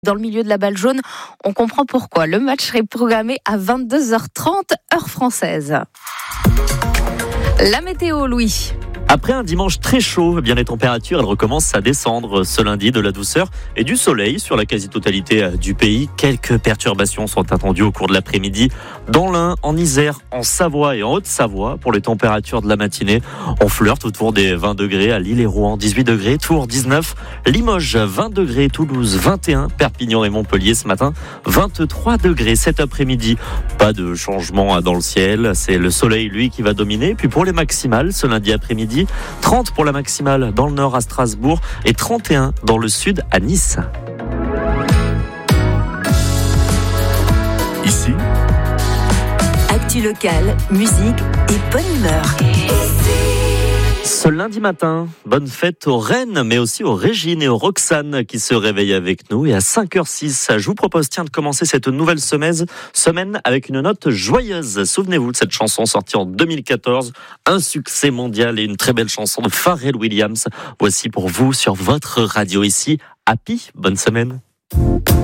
Dans le milieu de la balle jaune, on comprend pourquoi. Le match serait programmé à 22h30, heure française. La météo, Louis. Après un dimanche très chaud, les températures elles recommencent à descendre ce lundi, de la douceur et du soleil sur la quasi-totalité du pays. Quelques perturbations sont attendues au cours de l'après-midi dans l'Ain, en Isère, en Savoie et en Haute-Savoie pour les températures de la matinée. On flirte autour des 20 degrés à Lille et Rouen, 18 degrés, Tours 19, Limoges 20 degrés, Toulouse 21, Perpignan et Montpellier ce matin 23 degrés cet après-midi. Pas de changement dans le ciel, c'est le soleil lui qui va dominer. Puis pour les maximales ce lundi après-midi, 30 pour la maximale dans le nord à Strasbourg et 31 dans le sud à Nice. Ici, actu locale, musique et bonne humeur. Ce lundi matin, bonne fête aux Reines, mais aussi aux Régines et aux Roxane qui se réveillent avec nous. Et à 5h06, je vous propose de commencer cette nouvelle semaine avec une note joyeuse. Souvenez-vous de cette chanson sortie en 2014, un succès mondial et une très belle chanson de Pharrell Williams. Voici pour vous sur votre radio ici. Happy, bonne semaine.